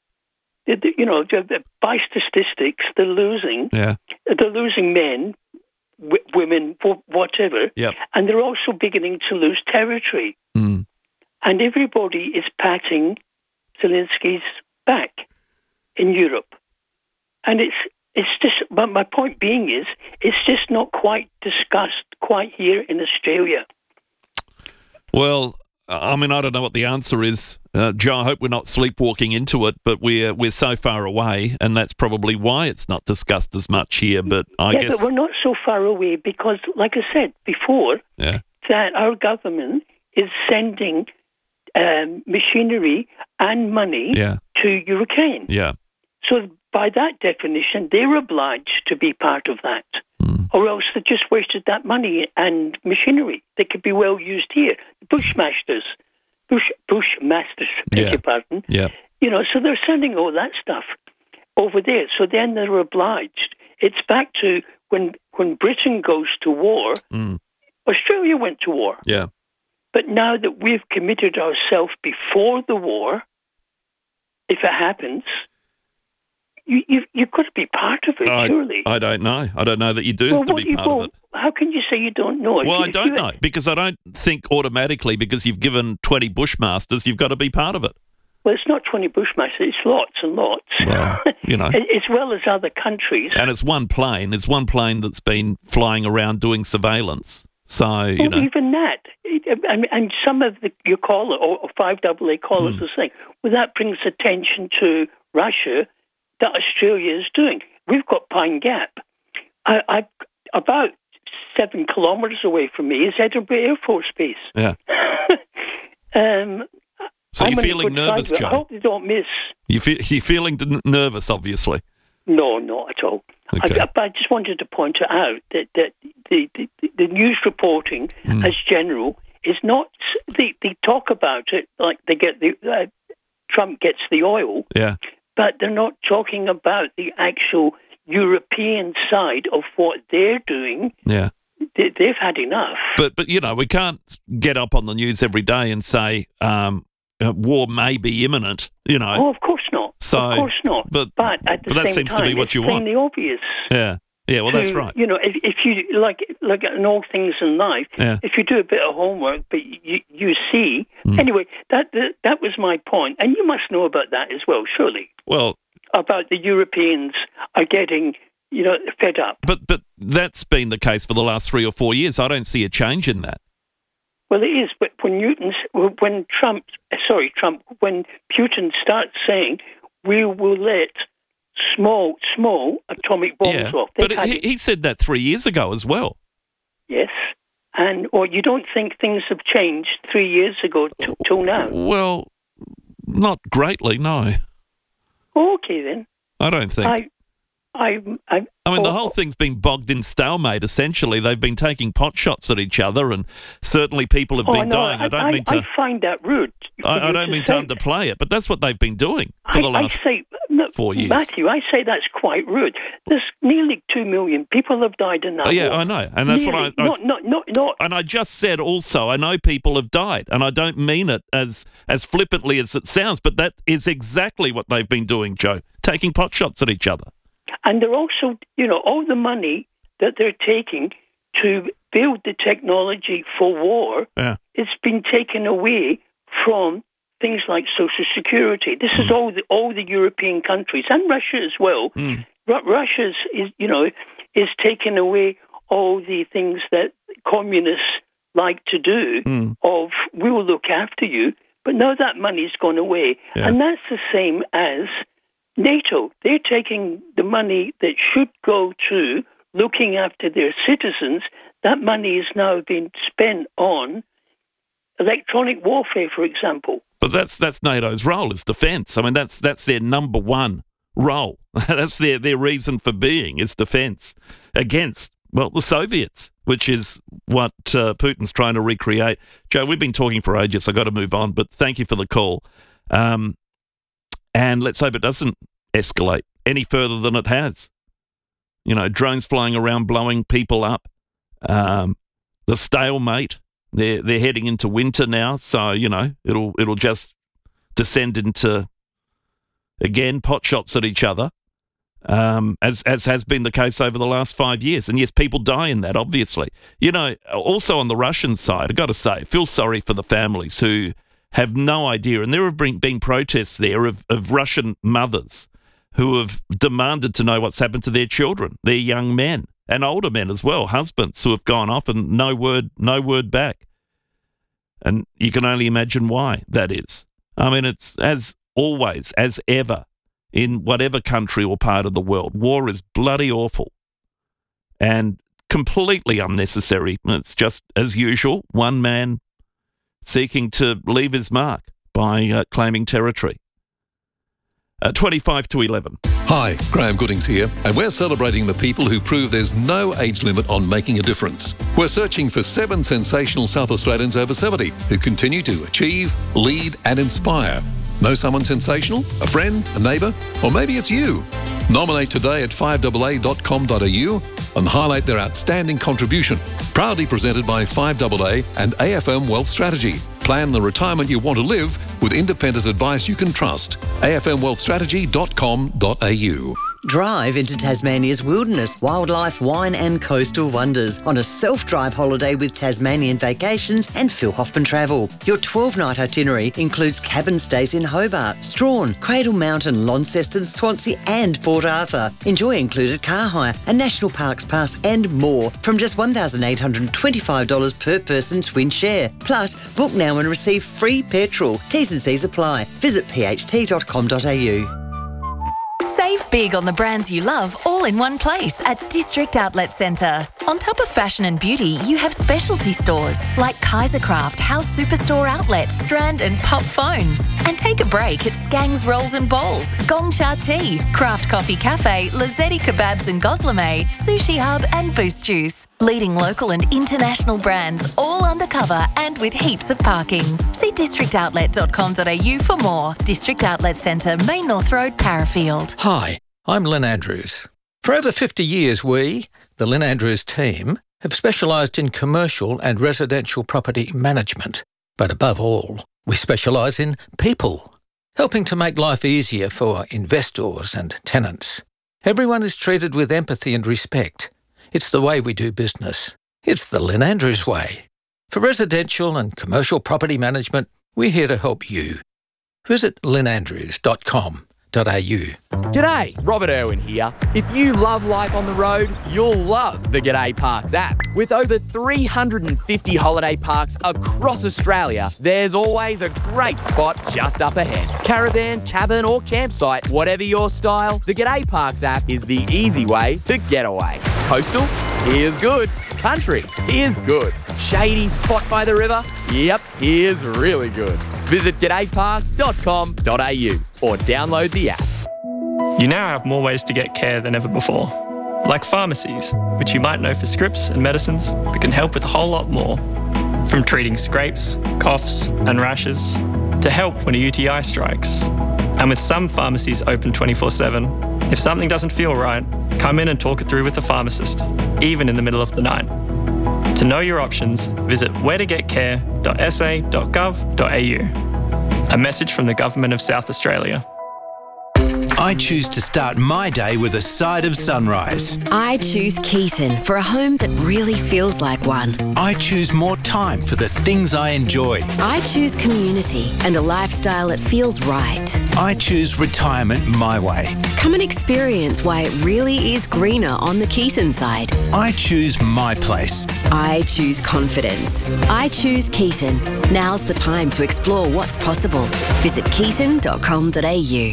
By statistics, they're losing. Yeah. They're losing men, women, whatever. Yep. And they're also beginning to lose territory. And everybody is patting Zelensky's back in Europe. And it's just, but my point being is, it's just not quite discussed quite here in Australia. Well, I mean, I don't know what the answer is, Joe. I hope we're not sleepwalking into it, but we're so far away, and that's probably why it's not discussed as much here. But I guess, but we're not so far away because, like I said before, that our government is sending machinery and money to Ukraine. Yeah. So by that definition, they're obliged to be part of that. Or else they just wasted that money and machinery that could be well used here. Bushmasters, beg your pardon. Yeah. So they're sending all that stuff over there. So then they're obliged. It's back to when Britain goes to war, Australia went to war. Yeah. But now that we've committed ourselves before the war, if it happens, you've got to be part of it, surely. I don't know. I don't know that you do have to be part of it. How can you say you don't know? Well, I don't know, because I don't think automatically because you've given 20 Bushmasters, you've got to be part of it. Well, it's not 20 Bushmasters, it's lots and lots. Well, as well as other countries. And it's one plane. It's one plane that's been flying around doing surveillance. So, you know. Even that. And some of your caller or 5AA callers are saying, well, that brings attention to Russia that Australia is doing. We've got Pine Gap. About 7 kilometres away from me is Edinburgh Air Force Base. Yeah. So you're feeling nervous, Joe? I hope they don't miss. You're feeling nervous, obviously. No, not at all. Okay. I just wanted to point out that the news reporting as general is not. They talk about it like they get Trump gets the oil. Yeah. But they're not talking about the actual European side of what they're doing. Yeah. They've had enough. But you know, we can't get up on the news every day and say war may be imminent, you know. Oh, of course not. So, of course not. But at the that same seems time, to be what you want. It's plainly obvious. Yeah. Yeah, well, that's right. You know, if you, like in all things in life, if you do a bit of homework, but you see. Anyway, that was my point. And you must know about that as well, surely. Well, about the Europeans are getting, you know, fed up. But that's been the case for the last 3 or 4 years. I don't see a change in that. Well, it is. But when Putin starts saying we will let small atomic bombs off. But he said that 3 years ago as well. Yes. And you don't think things have changed 3 years ago till now? Well, not greatly, no. Okay, then. I don't think. I mean, the whole thing's been bogged in stalemate, essentially. They've been taking pot shots at each other, and certainly people have been dying. I find that rude. I don't mean to underplay it, but that's what they've been doing for the last 4 years. Matthew, I say that's quite rude. There's nearly 2 million people have died in that war. Yeah, I know. And that's nearly. Not. Not. And I just said also, I know people have died, and I don't mean it as flippantly as it sounds, but that is exactly what they've been doing, Joe, taking pot shots at each other. And they're also, you know, all the money that they're taking to build the technology for war, it's been taken away from things like Social Security. This is all the European countries and Russia as well. Russia is taking away all the things that communists like to do. Of we will look after you, but now that money's gone away, and that's the same as NATO. They're taking the money that should go to looking after their citizens. That money is now being spent on electronic warfare, for example. But that's NATO's role, is defence. I mean, that's their number one role. That's their reason for being, is defence against, well, the Soviets, which is what Putin's trying to recreate. Joe, we've been talking for ages. I've got to move on, but thank you for the call. And let's hope it doesn't escalate any further than it has. You know, drones flying around, blowing people up. The stalemate. They're heading into winter now, so you know it'll just descend into again pot shots at each other, as has been the case over the last 5 years. And yes, people die in that, obviously. You know, also on the Russian side, I've got to say, I feel sorry for the families who have no idea. And there have been protests there of Russian mothers who have demanded to know what's happened to their children, their young men, and older men as well, husbands who have gone off and no word back. And you can only imagine why that is. I mean, it's as always, as ever, in whatever country or part of the world, war is bloody awful and completely unnecessary. It's just, as usual, one man seeking to leave his mark by claiming territory. 25 to 11. Hi, Graham Goodings here, and we're celebrating the people who prove there's no age limit on making a difference. We're searching for 7 sensational South Australians over 70 who continue to achieve, lead and inspire. Know someone sensational? A friend? A neighbour? Or maybe it's you? Nominate today at 5AA.com.au and highlight their outstanding contribution. Proudly presented by 5AA and AFM Wealth Strategy. Plan the retirement you want to live with independent advice you can trust. afmwealthstrategy.com.au. Drive into Tasmania's wilderness, wildlife, wine and coastal wonders on a self-drive holiday with Tasmanian Vacations and Phil Hoffman Travel. Your 12-night itinerary includes cabin stays in Hobart, Strahan, Cradle Mountain, Launceston, Swansea and Port Arthur. Enjoy included car hire, a National Parks Pass and more from just $1,825 per person twin share. Plus, book now and receive free petrol. T's and C's apply. Visit pht.com.au. Save big on the brands you love all in one place at District Outlet Centre. On top of fashion and beauty, you have specialty stores like Kaisercraft, House Superstore Outlet, Strand and Pop Phones. And take a break at Skang's Rolls and Bowls, Gong Cha Tea, Craft Coffee Cafe, Lazzetti Kebabs and Goslame, Sushi Hub and Boost Juice. Leading local and international brands all undercover and with heaps of parking. See districtoutlet.com.au for more. District Outlet Centre, Main North Road, Parafield. Hi, I'm Lynn Andrews. For over 50 years, we, the Lynn Andrews team, have specialised in commercial and residential property management. But above all, we specialise in people, helping to make life easier for investors and tenants. Everyone is treated with empathy and respect. It's the way we do business. It's the Lynn Andrews way. For residential and commercial property management, we're here to help you. Visit lynnandrews.com.au. G'day, Robert Irwin here. If you love life on the road, you'll love the G'day Parks app. With over 350 holiday parks across Australia, there's always a great spot just up ahead. Caravan, cabin or campsite, whatever your style, the G'day Parks app is the easy way to get away. Coastal? Here's good. Country? Here's good. Shady spot by the river? Yep, here's really good. Visit g'dayparks.com.au or download the app. You now have more ways to get care than ever before. Like pharmacies, which you might know for scripts and medicines, but can help with a whole lot more. From treating scrapes, coughs and rashes, to help when a UTI strikes. And with some pharmacies open 24/7, if something doesn't feel right, come in and talk it through with the pharmacist, even in the middle of the night. To know your options, visit wheretogetcare.sa.gov.au. A message from the Government of South Australia. I choose to start my day with a side of sunrise. I choose Keaton for a home that really feels like one. I choose more time for the things I enjoy. I choose community and a lifestyle that feels right. I choose retirement my way. Come and experience why it really is greener on the Keaton side. I choose my place. I choose confidence. I choose Keaton. Now's the time to explore what's possible. Visit keaton.com.au.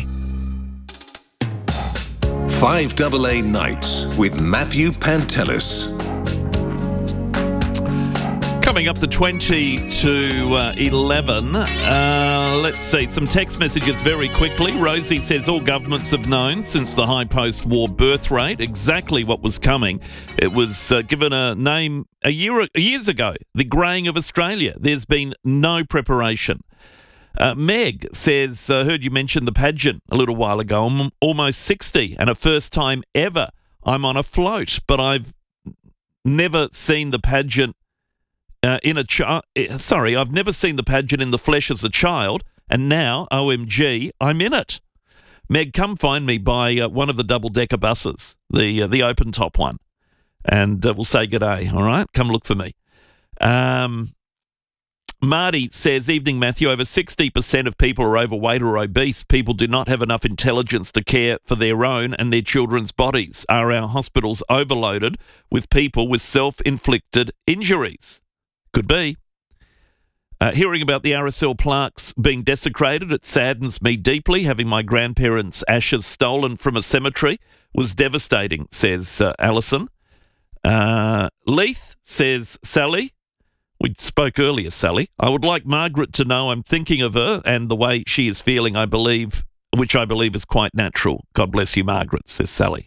5AA Nights with Matthew Pantelis. Coming up to 20 to 11. Let's see, some text messages very quickly. Rosie says all governments have known since the high post-war birth rate exactly what was coming. It was given a name years ago, the greying of Australia. There's been no preparation. Meg says, heard you mention the pageant a little while ago. I'm almost 60 and a first time ever I'm on a float, but I've never seen the pageant I've never seen the pageant in the flesh as a child, and now, OMG, I'm in it. Meg, come find me by one of the double-decker buses, the open-top one, and we'll say g'day, all right? Come look for me. Marty says, evening, Matthew, over 60% of people are overweight or obese. People do not have enough intelligence to care for their own and their children's bodies. Are our hospitals overloaded with people with self-inflicted injuries? Could be. Hearing about the RSL plaques being desecrated, it saddens me deeply. Having my grandparents' ashes stolen from a cemetery was devastating, says Alison. Leith says, Sally, we spoke earlier, Sally. I would like Margaret to know I'm thinking of her and the way she is feeling, which I believe is quite natural. God bless you, Margaret, says Sally.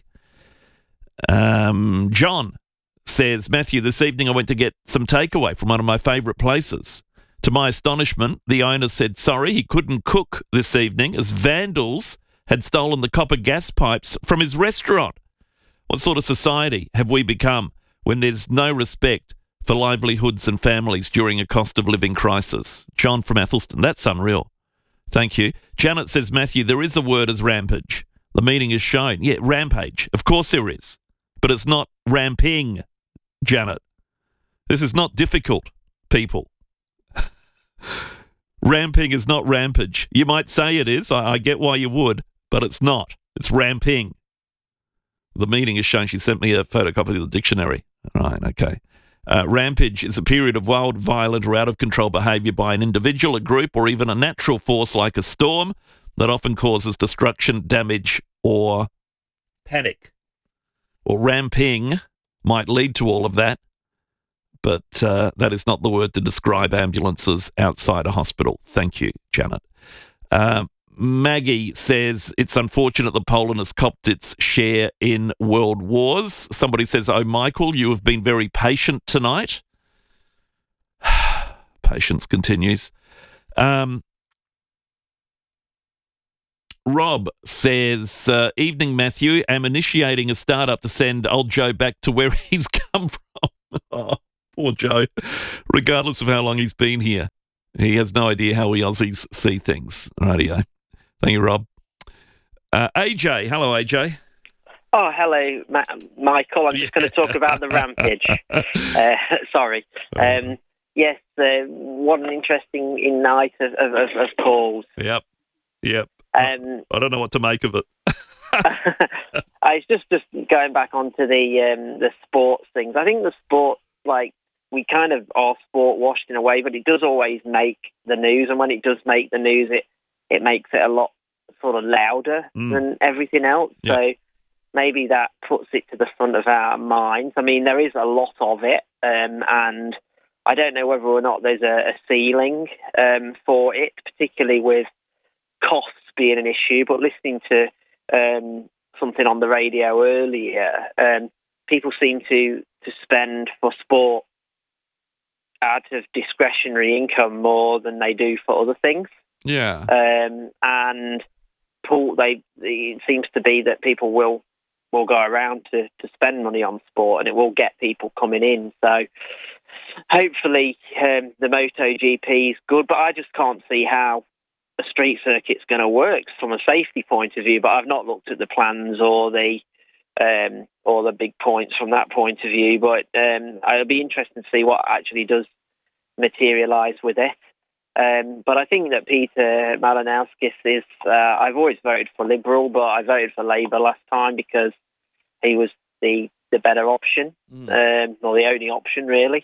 John says, Matthew, this evening I went to get some takeaway from one of my favourite places. To my astonishment, the owner said sorry, he couldn't cook this evening as vandals had stolen the copper gas pipes from his restaurant. What sort of society have we become when there's no respect for livelihoods and families during a cost of living crisis? John from Athelston, that's unreal. Thank you. Janet says, Matthew, there is a word as rampage. The meaning is shown. Yeah, rampage. Of course there is. But it's not ramping, Janet. This is not difficult, people. Ramping is not rampage. You might say it is. I get why you would, but it's not. It's ramping. The meaning is shown. She sent me a photocopy of the dictionary. Right, okay. Rampage is a period of wild, violent, or out-of-control behaviour by an individual, a group, or even a natural force like a storm that often causes destruction, damage, or panic. Or ramping might lead to all of that, but that is not the word to describe ambulances outside a hospital. Thank you, Janet. Maggie says, it's unfortunate that Poland has copped its share in world wars. Somebody says, oh, Michael, you have been very patient tonight. Patience continues. Rob says, evening, Matthew. I'm initiating a startup to send old Joe back to where he's come from. Oh, poor Joe. Regardless of how long he's been here, he has no idea how we Aussies see things. Rightio. Thank you, Rob. AJ. Hello, AJ. Oh, hello, Michael. I'm just going to talk about the rampage. Sorry. Yes, what an interesting night of calls. Yep. I don't know what to make of it. It's just going back onto the sports things. I think the sport, like, we kind of are sport washed in a way, but it does always make the news. And when it does make the news, it makes it a lot sort of louder than everything else. Yeah. So maybe that puts it to the front of our minds. I mean, there is a lot of it, and I don't know whether or not there's a ceiling for it, particularly with costs being an issue. But listening to something on the radio earlier, people seem to spend for sport out of discretionary income more than they do for other things. Yeah. And it seems to be that people will go around to spend money on sport, and it will get people coming in. So hopefully the MotoGP is good, but I just can't see how a street circuit's going to work from a safety point of view. But I've not looked at the plans or the big points from that point of view. But it'll be interesting to see what actually does materialise with it. But I think that Peter Malinowskis is, I've always voted for Liberal, but I voted for Labour last time because he was the better option, or the only option, really.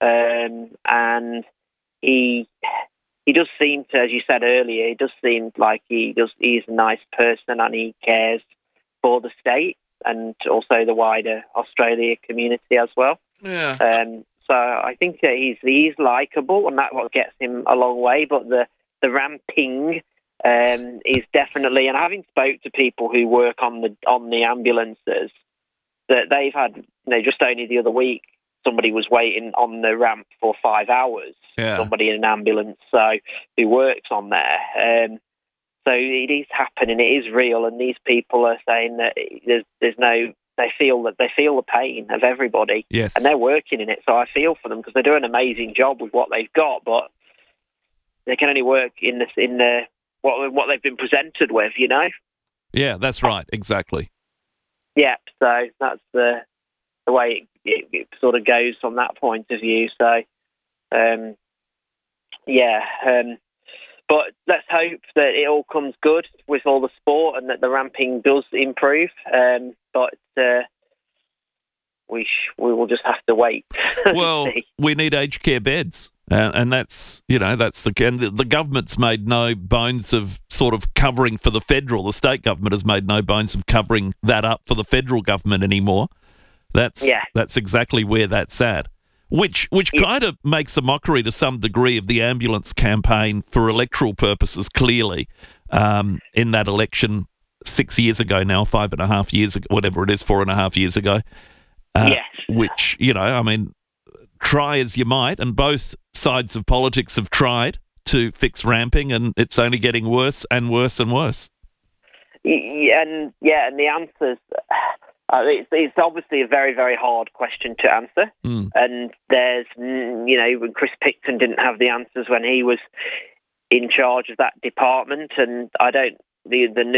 And he does seem to, as you said earlier, he does seem like he's a nice person and he cares for the state and also the wider Australia community as well. Yeah. So I think that he's likeable, and that's what gets him a long way. But the ramping is definitely, and having spoke to people who work on the ambulances, that they've had, just only the other week, somebody was waiting on the ramp for 5 hours. Yeah. Somebody in an ambulance, who works on there. So it is happening. It is real, and these people are saying that there's no. They feel the pain of everybody, yes, and they're working in it. So I feel for them because they do an amazing job with what they've got, but they can only work in what they've been presented with, Yeah, that's right, exactly. Yeah, so that's the way it sort of goes from that point of view. So, but let's hope that it all comes good with all the sport and that the ramping does improve. But we will just have to wait. Well, we need aged care beds, and that's the government's made no bones of sort of covering for the federal. The state government has made no bones of covering that up for the federal government anymore. That's exactly where that's at. Which kind of makes a mockery to some degree of the ambulance campaign for electoral purposes, clearly, in that election 6 years ago now, 5.5 years ago, whatever it is, 4.5 years ago. Yes. Which, try as you might, and both sides of politics have tried to fix ramping, and it's only getting worse and worse and worse. And the answers... it's obviously a very, very hard question to answer. And there's, when Chris Picton didn't have the answers when he was in charge of that department, and the new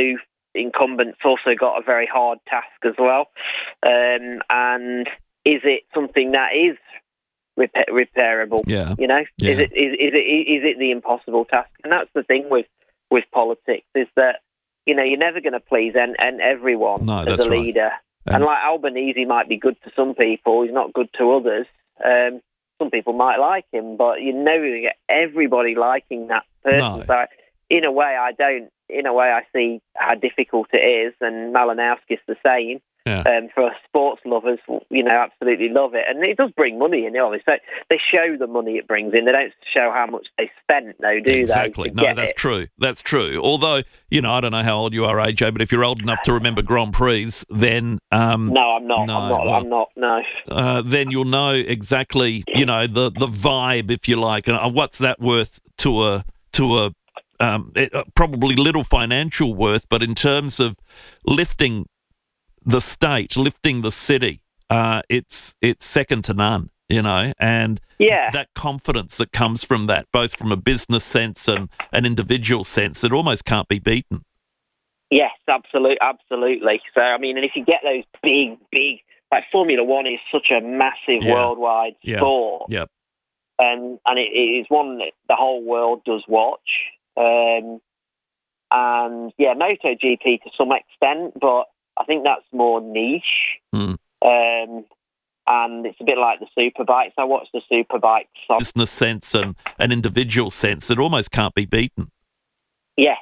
incumbent's also got a very hard task as well. And is it something that is repairable? Yeah. You know, Yeah. is it the impossible task? And that's the thing with politics, is that, you know, you're never going to please everyone No, as that's a right. leader. And like Albanese might be good to some people, he's not good to others. Some people might like him, but you're never going to get everybody liking that person. No. So in a way, I see how difficult it is, and Malinowski's the same. Yeah. For sports lovers, you know, absolutely love it. And it does bring money in, obviously. So they show the money it brings in. They don't show how much they spent, though, do Exactly. they? No, that's true. That's true. Although, you know, I don't know how old you are, AJ, but if you're old enough to remember Grand Prix, then... No, I'm not. I'm not. No. Then you'll know exactly, you know, the vibe, if you like. And what's that worth to a probably little financial worth, but in terms of lifting the state, lifting the city, it's second to none, you know, and that confidence that comes from that, both from a business sense and an individual sense, it almost can't be beaten. Yes, absolutely. So, I mean, and if you get those big, like Formula One is such a massive worldwide sport. Yep. And it is one that the whole world does watch. And MotoGP to some extent, but I think that's more niche. Mm. And it's a bit like the Superbikes. I watched the Superbikes. Business sense and an individual sense, it almost can't be beaten. Yes,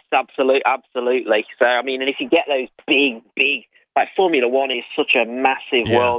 absolutely. So, I mean, and if you get those big, like Formula One is such a massive world